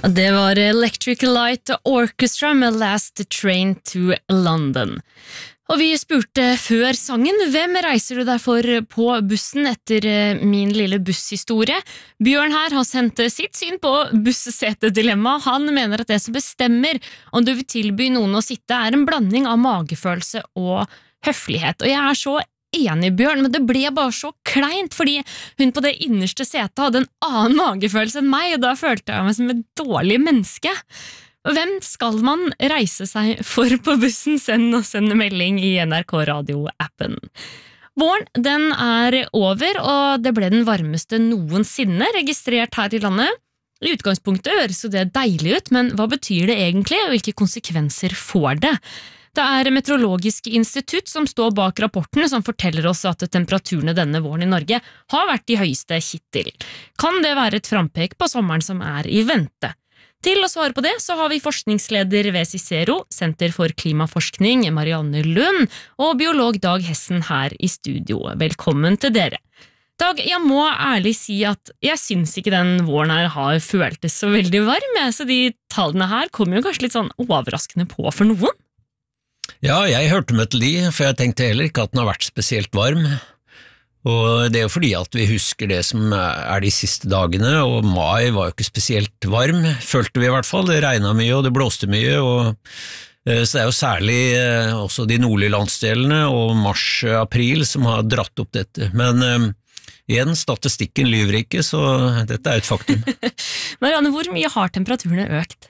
Det var Electric Light Orchestra med Last Train to London. Og vi spurte før sangen, hvem reiser du deg for på bussen etter min lille busshistorie? Bjørn her har sendt sitt syn på bussesetedilemma. Han mener at det som bestemmer om du vil tilby noen å sitte er en blanding av magefølelse og høflighet. Og jeg er så enig, Bjørn, men det ble bare så kleint, fordi hun på det innerste setet hadde en annen magefølelse enn meg, og da følte jeg meg som et dårlig menneske. Hvem skal man reise seg for på bussen? Send melding i NRK Radio-appen. Våren, den er over, og det ble den varmeste noensinne registrert her i landet. I utgangspunktet høres jo det deilig ut, men hva betyr det egentlig, og hvilke konsekvenser får det? Det er Meteorologisk institutt som står bak rapporten som forteller oss at temperaturene denne våren i Norge har vært de høyeste hittil. Kan det være et frampek på sommeren som er i vente? Til å svare på det så har vi forskningsleder ved Cicero, Senter for klimaforskning, Marianne Lund, og biolog Dag Hessen her i studio. Velkommen til dere. Dag, jeg må ærlig si at jeg synes ikke den våren her har føltes så veldig varm, så de tallene her kommer jo kanskje litt sånn overraskende på for noen. Ja, jeg hørte med til de, for jeg tenkte heller ikke at den har vært spesielt varm. Og det er jo fordi at vi husker det som er de siste dagene, og mai var jo ikke spesielt varm, følte vi i hvert fall. Det regnet mye, og det blåste mye, så det er jo særlig også de nordlige landsdelene og mars-april som har dratt opp dette. Men igjen, statistikken lyver ikke, så dette er et faktum. Marianne, hvor mye har temperaturene økt?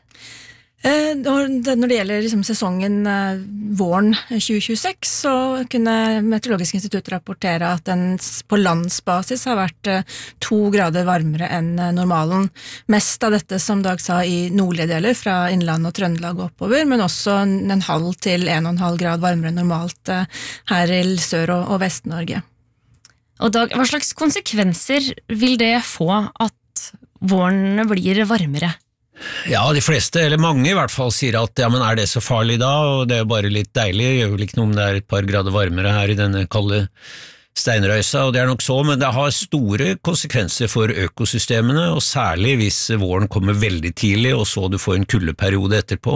Når det gjelder sesongen våren 2026, så kunne Meteorologisk institutt rapportere at den på landsbasis har vært 2 grader varmere enn normalen. Mest av dette, som Dag sa, i nordlige deler, fra Innland og Trøndelag og oppover, men også 0,5 til 1,5 grad varmere enn normalt her i Sør- og Vest-Norge. Og Dag, hva slags konsekvenser vil det få at våren blir varmere? Ja, de fleste, eller mange i hvert fall, sier at ja, men er det så farlig da, og det er jo bare litt deilig, det gjør vel ikke noe om det er et par grader varmere her i denne kalde steinrøysa, og det er nok så, men det har store konsekvenser for økosystemene, og særlig hvis våren kommer veldig tidlig, og så du får en kuldeperiode etterpå.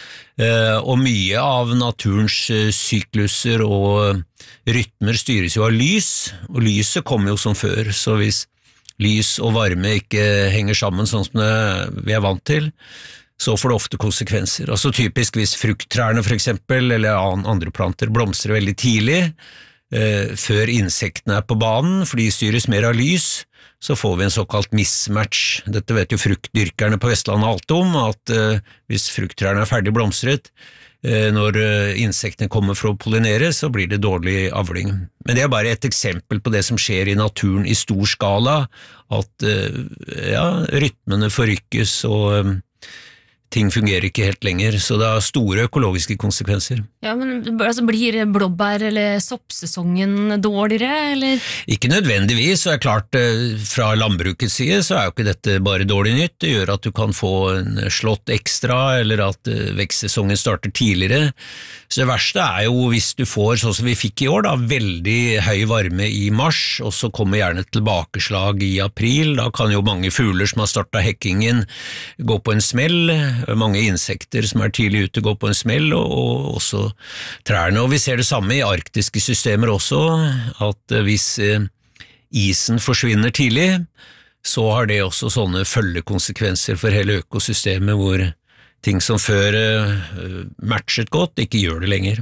Og mye av naturens sykluser og rytmer styres jo av lys, og lyset kommer jo som før, så hvis lys og varme ikke henger sammen sånn som vi er vant til, så får det ofte konsekvenser. Altså typisk hvis frukttrærne for eksempel, eller andre planter blomstrer veldig tidlig, før insektene er på banen, for de styres mer av lys, så får vi en såkalt mismatch. Dette vet jo fruktdyrkerne på Vestlandet alt om, at hvis frukttrærne er ferdig blomstret, når insektene kommer for å pollinere, så blir det dårlig avling. Men det er bare et eksempel på det som skjer i naturen i stor skala, at rytmene forrykkes og ting fungerer ikke helt lenger, så det har store økologiske konsekvenser. Ja, men altså, blir blåbær- eller soppsesongen dårligere, eller? Ikke nødvendigvis, så er klart fra landbrukets side så er jo ikke dette bare dårlig nytt, det gjør at du kan få en slått ekstra, eller at vekstsesongen starter tidligere. Så det verste er jo hvis du får, sånn som vi fikk i år, da, veldig høy varme i mars, og så kommer gjerne et tilbakeslag i april, da kan jo mange fugler som har startet hekkingen gå på en smell, mange insekter som er tidlig ute går på en smell, og også trærne. Og vi ser det samme i arktiske systemer også, at hvis isen forsvinner tidlig, så har det også sånne følgekonsekvenser for hele økosystemet, hvor ting som før matchet godt, ikke gjør det lenger.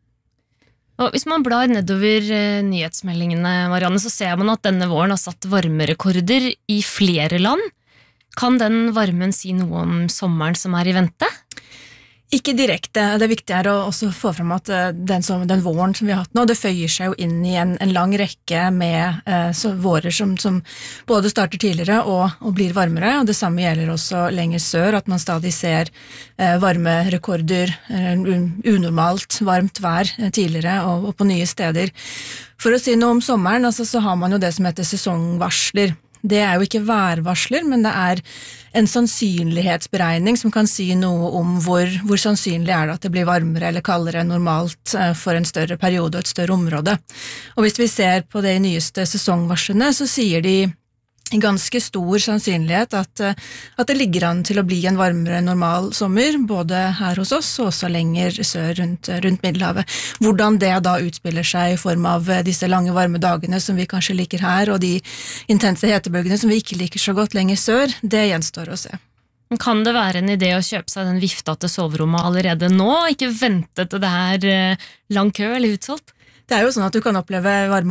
Og hvis man blar nedover nyhetsmeldingene, Marianne, så ser man at denne våren har satt varmerekorder i flere land. Kan den varmen si noe om sommeren som er i vente? Ikke direkte. Det viktige er å også få frem at den våren som vi har hatt nå, det føyer seg jo inn i en lang rekke med vårer som både starter tidligere og blir varmere, og det samme gjelder også lenger sør, at man stadig ser varmerekorder, unormalt varmt vær tidligere og på nye steder. For å si noe om sommeren, altså, så har man jo det som heter sesongvarsler. Det er jo ikke værvarsler, men det er en sannsynlighetsberegning som kan si noe om hvor sannsynlig er det at det blir varmere eller kaldere enn normalt for en større periode og et større område. Og hvis vi ser på de nyeste sesongvarslene, så sier de ganske stor sannsynlighet at det ligger an til å bli en varmere normal sommer, både her hos oss og også lenger sør rundt Middelhavet. Hvordan det da utspiller seg i form av disse lange varme dagene som vi kanskje liker her, og de intense hetebølgene som vi ikke liker så godt lenger sør, det gjenstår å se. Kan det være en idé å kjøpe seg den vifta til soverommet allerede nå, ikke vente til det er lang kø eller utsolgt? Det jo sånn at du kan oppleve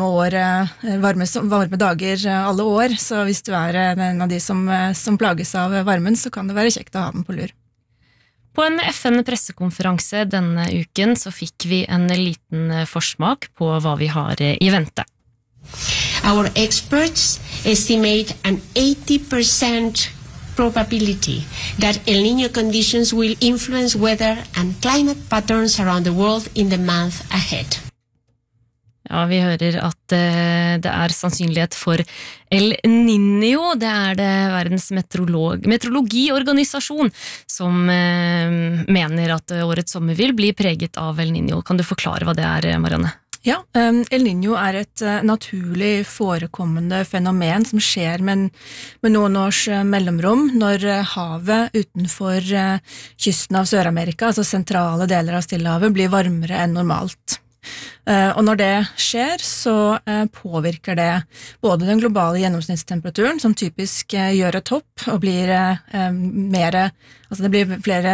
varme dager alle år, så hvis du en av de som plages av varmen, så kan det være kjekt å ha den på lur. På en FN-pressekonferanse denne uken så fikk vi en liten forsmak på hva vi har i vente. Our experts estimate an 80% probability that El Niño conditions will influence weather and climate patterns around the world in the month ahead. Ja, vi hører at det sannsynlighet for El Niño. Det det verdens meteorologiorganisasjon som mener at årets sommer vil bli preget av El Niño. Kan du forklare hva det Marianne? Ja, El Niño et naturlig forekommende fenomen som skjer med noen års mellomrom når havet utenfor kysten av Sør-Amerika, altså sentrale deler av Stillehavet, blir varmere enn normalt. Og når det skjer, så påvirker det både den globale gjennomsnittstemperaturen, som typisk gjør et hopp og blir det blir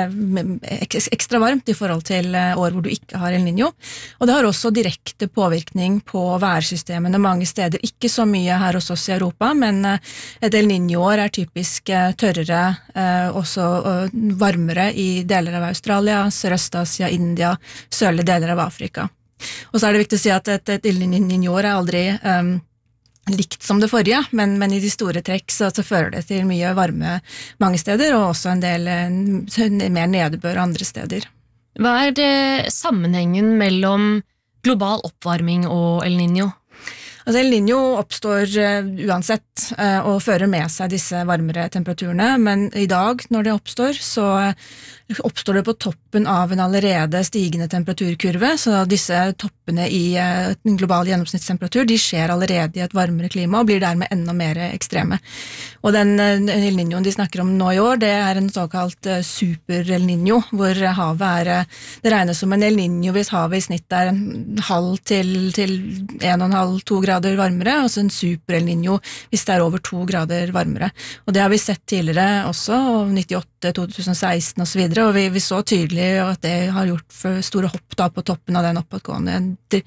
ekstra varmt i forhold til år hvor du ikke har El Niño. Og det har også direkte påvirkning på værsystemene mange steder, ikke så mye her hos oss i Europa, men et El Niño-år typisk tørrere, også varmere i deler av Australia, Sørøst-Asia, India, sørlige deler av Afrika. Og så det viktig å si at et El Niño-år aldri likt som det forrige, men i de store trekk så fører det til mye varme mange steder, og også en del mer nedbør andre steder. Hva det sammenhengen mellom global oppvarming og El Niño? Altså El Niño oppstår uansett og fører med seg disse varmere temperaturene, men i dag når det oppstår, så oppstår det på toppen av en allerede stigende temperaturkurve, så disse toppene i en global gjennomsnittstemperatur, de skjer allerede i et varmere klima og blir dermed enda mer ekstreme. Og den El Niñoen de snakker om nå i år, det en såkalt super El Niño, hvor havet det regnes som en El Niño hvis havet i snitt en halv til 1,5-2 grader varmere, og så en super El Niño hvis det over 2 grader varmere. Og det har vi sett tidligere også, 98, 2016 og så videre, og vi så tydelig at det har gjort for store hopp da på toppen av den oppadgående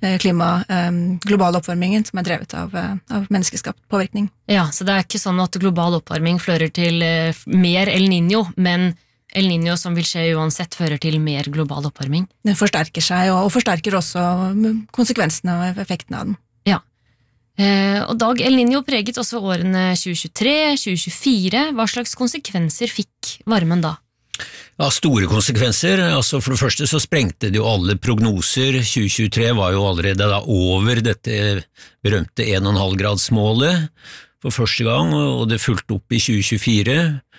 globale oppvarmingen som drevet av menneskeskapt påvirkning. Ja, så det ikke sånn at global oppvarming fører til mer El Niño, men El Niño som vil skje uansett fører til mer global oppvarming? Den forsterker seg, og forsterker også konsekvensene og effekten av den. Ja. Og Dag, El Niño preget også årene 2023, 2024. Hva slags konsekvenser fikk varmen da? Ja, store konsekvenser. Altså for det første så sprengte det jo alle prognoser. 2023 var jo allerede da over dette berømte 1,5-gradsmålet for første gang, og det fulgte opp i 2024.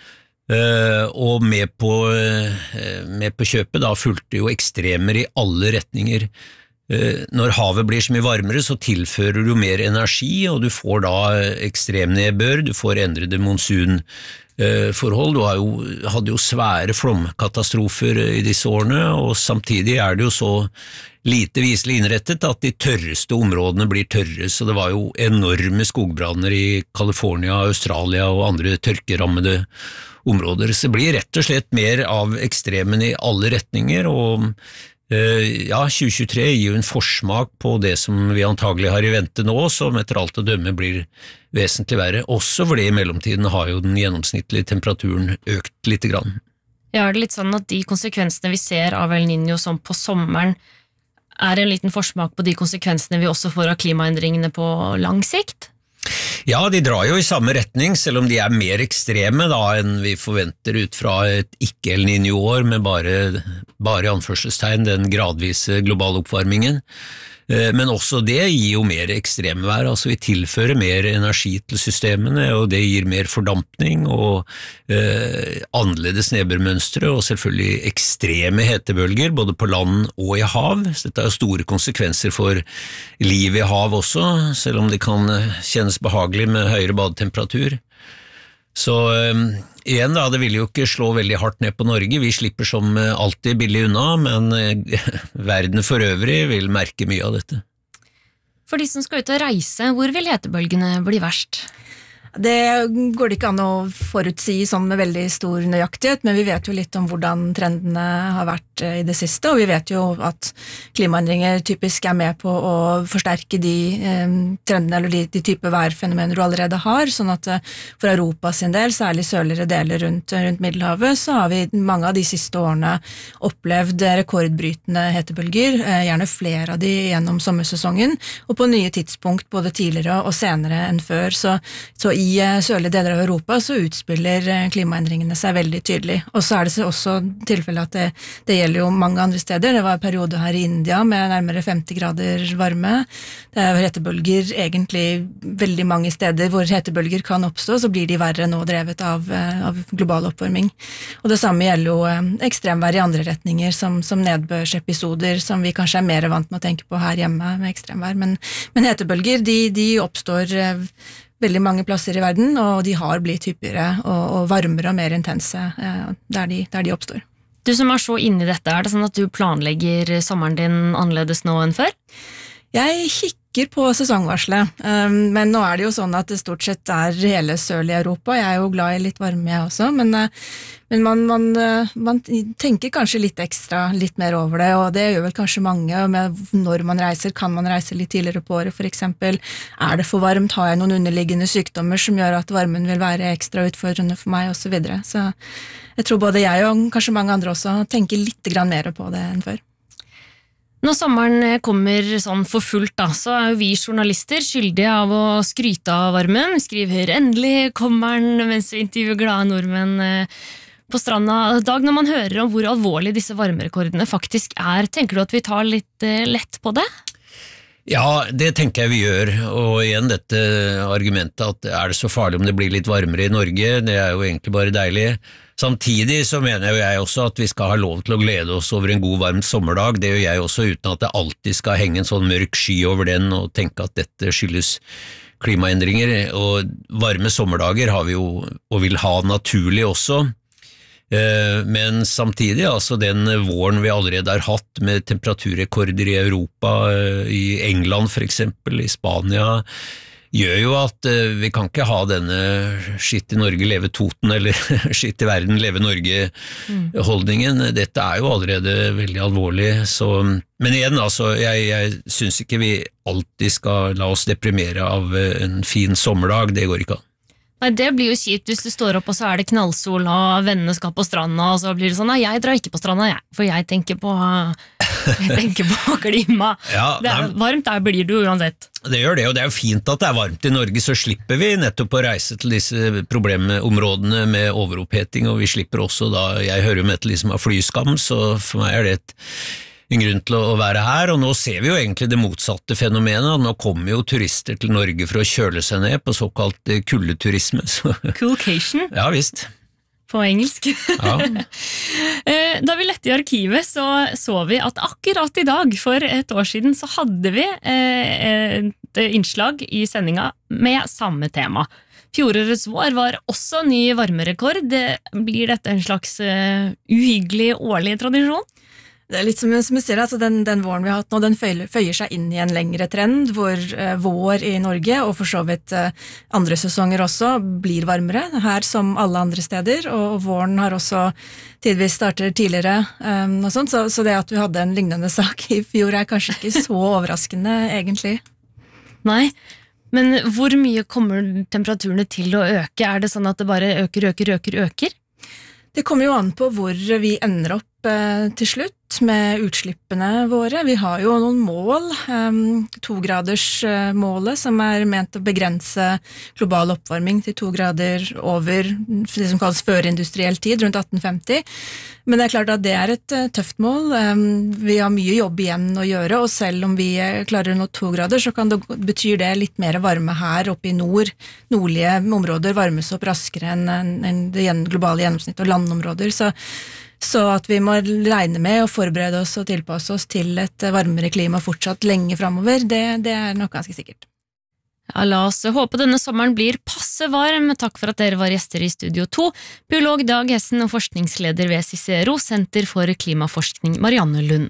Og med på kjøpet da fulgte jo ekstremer i alle retninger. Når havet blir så mye varmere, så tilfører du mer energi, og du får da ekstremnedbør, du får endrede monsunforhold. Du hadde jo svære flomkatastrofer i disse årene, og samtidig det jo så lite viselig innrettet at de tørreste områdene blir tørre, så det var jo enorme skogbranner i California, Australia og andre tørkerammede områder. Så det blir rett og slett mer av ekstremen i alle retninger, og 2023 gir jo en forsmak på det som vi antagelig har i vente nå, som etter alt å dømme blir vesentlig verre, også fordi i mellomtiden har jo den gjennomsnittlige temperaturen økt litt grann. Ja, det litt sånn at de konsekvensene vi ser av El Niño som på sommeren en liten forsmak på de konsekvensene vi også får av klimaendringene på lang sikt? Ja, de drar jo i samme retning, selv om de mer ekstreme da enn vi forventer ut fra et ikke-El Niño-år med bare i anførselstegn den gradvise globale oppvarmingen. Men også det gir jo mer ekstremvær, altså vi tilfører mer energi til systemene, og det gir mer fordampning og annerledes nedbørmønstre, og selvfølgelig ekstreme hetebølger, både på land og i hav. Så dette har store konsekvenser for liv i hav også, selv om det kan kjennes behagelig med høyere badetemperatur. Så igjen da, det vil jo ikke slå veldig hardt ned på Norge, vi slipper som alltid billig unna, men verden for øvrig vil merke mye av dette. For de som skal ut og reise, hvor vil hetebølgene bli verst? Det går det ikke an å forutsi sånn med veldig stor nøyaktighet, men vi vet jo litt om hvordan trendene har vært i det siste, og vi vet jo at klimaendringer typisk er med på å forsterke de trendene eller de type værfenomener du allerede har, sånn at for Europa sin del, særlig sørligere deler rundt Middelhavet, så har vi mange av de siste årene opplevd rekordbrytende hetebølger, gjerne flere av de gjennom sommersesongen, og på nye tidspunkt både tidligere og senere enn før, så i sørlige deler av Europa så utspiller klimaendringene seg veldig tydelig. Og så er det også tilfelle at det gjelder jo mange andre steder. Det var en periode her i India med nærmere 50 grader varme. Det er hetebølger egentlig veldig mange steder hvor hetebølger kan oppstå, så blir de verre nå drevet av global oppvarming. Og det samme gjelder jo ekstremvær i andre retninger, som nedbørsepisoder, som vi kanskje er mer vant med å tenke på her hjemme med ekstremvær. Men hetebølger, de oppstår veldig mange plasser i verden, og de har blitt hyppigere og varmere og mer intense der de oppstår. Du som er så inne i dette, er det sånn at du planlegger sommeren din annerledes nå enn før? Jeg kikker på sesongvarselet, men nå er det jo sånn at det stort sett er hele sørlige Europa. Jeg er jo glad i litt varme jeg også, men man tenker kanskje litt ekstra, litt mer over det, og det gjør vel kanskje mange med når man reiser. Kan man reise litt tidligere på året, for eksempel? Er det for varmt? Har jeg noen underliggende sykdommer som gjør at varmen vil være ekstra utfordrende for meg, og så videre. Så jeg tror både jeg og kanskje mange andre også tenker litt grann mer på det enn før. Når sommeren kommer sånn for fullt da, så er jo vi journalister skyldige av å skryte av varmen. Vi skriver endelig kommer den mens vi intervjuer glade nordmenn på stranda. Dag, når man hører om hvor alvorlig disse varmerekordene faktisk er, tenker du at vi tar litt lett på det? Ja, det tenker jeg vi gjør, og igjen dette argumentet at er det så farlig om det blir litt varmere i Norge, det er jo egentlig bare deilig. Samtidig så mener jo jeg også at vi skal ha lov til å glede oss over en god varm sommerdag, det gjør jeg også uten at det alltid skal henge en sånn mørk sky over den og tenke at dette skyldes klimaendringer, og varme sommerdager har vi jo og vil ha naturlig også. Men samtidig, altså den våren vi allerede har hatt med temperaturrekorder i Europa, i England for eksempel, i Spania, gjør jo at vi kan ikke ha denne skitt i Norge leve Toten eller skitt i verden leve Norge-holdningen. Dette er jo allerede veldig alvorlig, så men igjen, altså, jeg synes ikke vi alltid skal la oss deprimere av en fin sommerdag, det går ikke an. Nei, det blir jo kjipt hvis du står opp og så er det knallsol og vennene skal på stranda, og så blir det sånn, nei, jeg drar ikke på stranda, for jeg tenker på klima. Ja, det er varmt, der blir du uansett. Det gjør det, og det er jo fint at det er varmt i Norge, så slipper vi nettopp å reise til disse problemområdene med overoppheting, og vi slipper også da, jeg hører jo med til de som har flyskam, så for meg er det en grunn til å være her, og nå ser vi jo egentlig det motsatte fenomenet, nå kommer jo turister til Norge for å kjøle seg ned på såkalt kuldeturisme. Coolcation? Ja, visst. På engelsk. Ja. Da vi lette i arkivet så vi at akkurat i dag, for et år siden, så hadde vi et innslag i sendinga med samme tema. Fjorårets vår var også ny varmerekord. Blir dette en slags uhyggelig årlig tradisjon? Det er litt som jeg sier, altså den våren vi har hatt nå, den føyer seg inn i en lengre trend, hvor vår i Norge, og for så vidt andre sesonger også, blir varmere, her som alle andre steder, og våren har også tidvis startet tidligere, og sånt, så det at vi hadde en lignende sak i fjor er kanskje ikke så overraskende, egentlig. Nei, men hvor mye kommer temperaturene til å øke? Er det sånn at det bare øker? Det kommer jo an på hvor vi ender opp til slutt med utslippene våre. Vi har jo noen mål, 2-gradersmålet som ment å begrense global oppvarming til 2 grader over det som kalles førindustriell tid, rundt 1850. Men det klart at det et tøft mål. Vi har mye jobb igjen å gjøre, og selv om vi klarer å nå 2 grader, så betyr det litt mer varme her oppe i nord. Nordlige områder varmes opp raskere enn det globale gjennomsnittet og landområder, så at vi må regne med å forberede oss og tilpasse oss til et varmere klima fortsatt lenge fremover, det nok ganske sikkert. Ja, la oss håpe denne sommeren blir passe varm. Takk for at dere var gjester i Studio 2. Biolog Dag Hessen og forskningsleder ved Cicero, Senter for klimaforskning, Marianne Lund.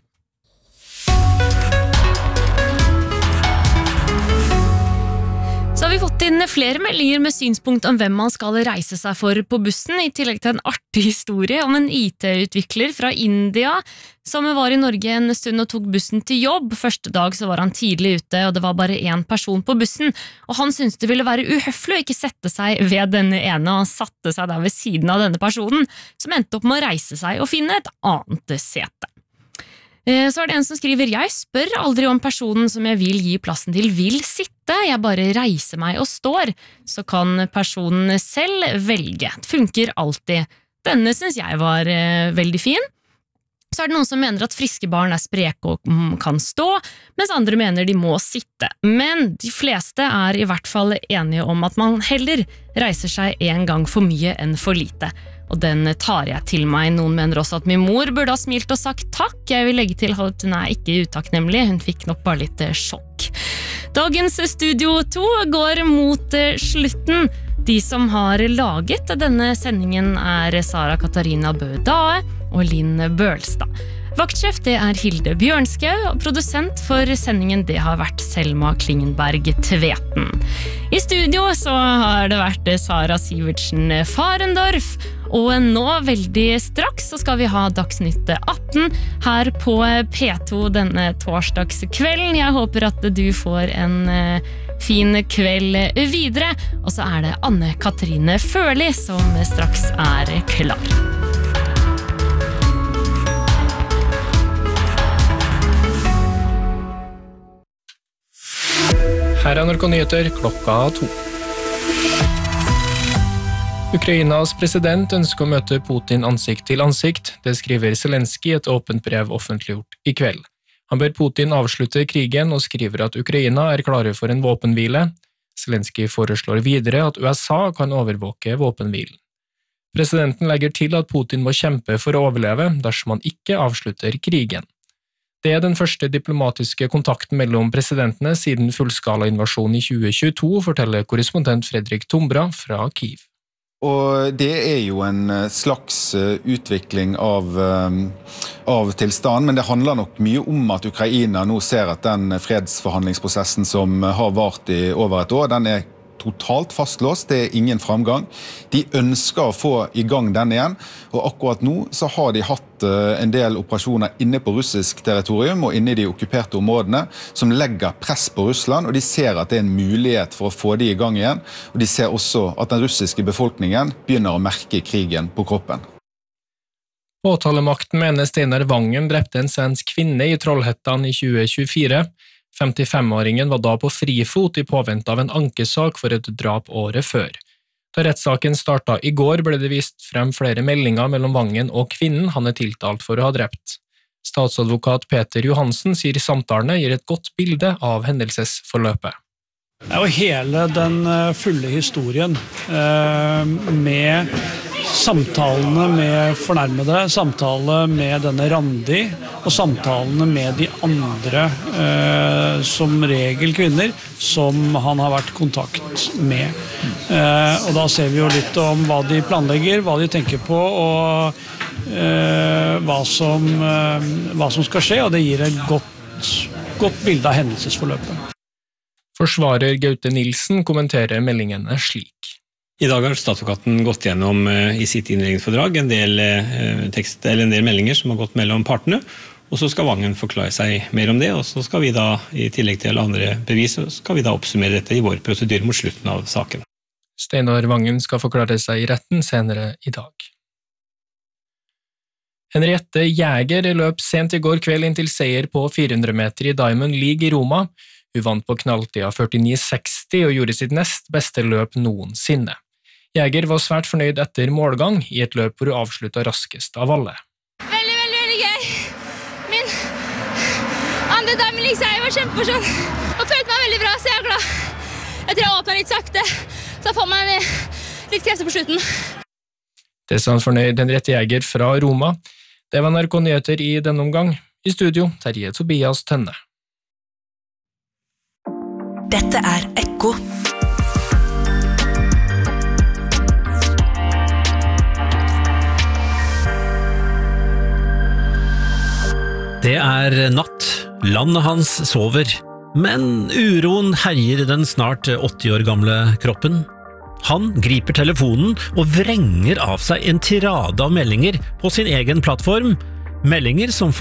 Så har vi fått inn flere meldinger med synspunkt om hvem man skal reise seg for på bussen, i tillegg til en artig historie om en IT-utvikler fra India som var i Norge en stund og tok bussen til jobb. Første dag så var han tidlig ute, og det var bare én person på bussen, og han syntes det ville være uhøflig å ikke sette seg ved denne ene, og han satte seg der ved siden av denne personen, som endte opp med å reise seg og finne et annet sete. Så det en som skriver, jeg spør aldri om personen som jeg vil gi plassen til vil sitte, jeg bare reiser meg og står, så kan personen selv velge. Det funker alltid. Denne synes jeg var veldig fin. Så det noen som mener at friske barn spreke og kan stå, mens andre mener de må sitte. Men de fleste i hvert fall enige om at man heller reiser seg en gang for mye enn for lite. Og den tar jeg til meg. Noen mener også at min mor burde ha smilt og sagt takk. Jeg vil legge til at hun ikke utakknemlig, hun fikk nok bare litt sjokk. Dagens Studio 2 går mot slutten. De som har laget denne sendingen Sara Katarina Bø-Dae og Linn Bølstad. Vaktsjef det Hilde Bjørnskau, og produsent for sendingen det har vært Selma Klingenberg Tveten. I studio så har det vært Sara Sivertsen Farendorf, og nå veldig straks så skal vi ha Dagsnytt 18 her på P2 denne torsdagskvelden. Jeg håper at du får en fin kveld videre, og så det Anne Katrine Førli som straks klar. Her NRK Nyheter klokka 2. Ukrainas president ønsker å møte Putin ansikt til ansikt. Det skriver Zelensky i et åpent brev offentliggjort i kveld. Han ber Putin avslutte krigen og skriver at Ukraina klare for en våpenhvile. Zelensky foreslår videre at USA kan overvåke våpenhvilen. Presidenten legger til at Putin må kjempe for å overleve dersom han ikke avslutter krigen. Det den første diplomatiske kontakten mellom presidentene siden fullskala-invasjonen i 2022, forteller korrespondent Fredrik Tombra fra Kiev. Og det jo en slags utvikling av tilstand, men det handler nok mye om at Ukraina nå ser at den fredsforhandlingsprosessen som har vart i over et år, den totalt fastlåst, det ingen framgang. De ønsker å få i gang den igjen, og akkurat nå så har de hatt en del operasjoner inne på russisk territorium og inne i de okkuperte områdene som legger press på Russland, og de ser at det en mulighet for å få de i gang igjen, og de ser også at den russiske befolkningen begynner å merke krigen på kroppen. Påtalemakten mener Steinar Vangen drepte en svensk kvinne i Trollhättan i 2024. 55-åringen var da på frifot i påvente av en ankesak for et drap året før. Da rettssaken startet i går ble det vist frem flere meldinger mellom Vangen og kvinnen han tiltalt for å ha drept. Statsadvokat Peter Johansen sier samtalene gir et godt bilde av hendelsesforløpet. Og hele den fulle historien med samtalene med fornærmede, samtale med denne Randi og samtalene med de andre, som regel kvinner, som han har vært i kontakt med. Og da ser vi jo litt om hva de planlegger, hva de tenker på, og hva som skal skje, og det gir et godt bilde av hendelsesforløpet. Forsvarer Gaute Nilsen kommenterer meldingene slik. I dag har statsadvokaten gått gjennom i sitt innledningsfordrag en del meldinger som har gått mellom partene, og så skal Vangen forklare seg mer om det, og så skal vi da, i tillegg til andre bevis, skal vi da oppsummere dette i vår prosedyr mot slutten av saken. Steinar Vangen skal forklare seg i retten senere i dag. Henriette Jäger løp sent i går kveld inn til seier på 400 meter i Diamond League i Roma. Hun vant på knalltida 49,60 og gjorde sitt nest beste løp noensinne. Jäger var svært fornøyd etter målgang i et løp hvor hun avsluttet raskest av alle. Veldig gøy. Min andre Diamond League-seier var kjempemorsom. Og følte meg veldig bra, så jeg glad. Jeg tror jeg åpnet litt sakte, så jeg får meg litt krefter på slutten. Det sa han fornøyd Henriette Jäger fra Roma. Det var NRK Nyheter i denne omgang. I studio, Terje Tobias Tønne. Dette Ekko. Det natt, landet hans sover, men uroen herjer den snart 80 år gamle kroppen. Han griper telefonen og vrenger av seg en tirade av meldinger på sin egen plattform, meldinger som